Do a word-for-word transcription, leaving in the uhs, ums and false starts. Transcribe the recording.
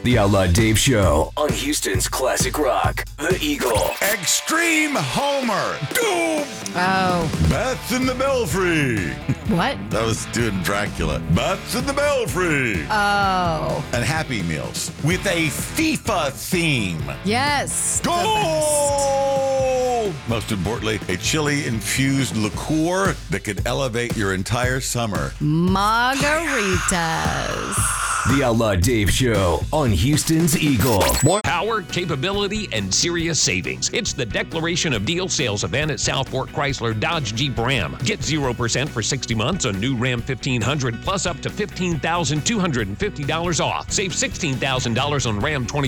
The Outlaw Dave Show on Houston's Classic Rock, The Eagle. Extreme Homer. Doom. Oh. Bats in the Belfry. What? That was doing Dracula. Bats in the Belfry. Oh. And Happy Meals with a FIFA theme. Yes. the Goal! Most importantly, a chili-infused liqueur that could elevate your entire summer. best. Margaritas. The Outlaw Dave Show on Houston's Eagle. Power, capability, and serious savings. It's the Declaration of Deal sales event at Southport Chrysler Dodge Jeep Ram. Get zero percent for sixty months on new Ram fifteen hundred plus up to fifteen thousand two hundred fifty dollars off. Save sixteen thousand dollars on Ram twenty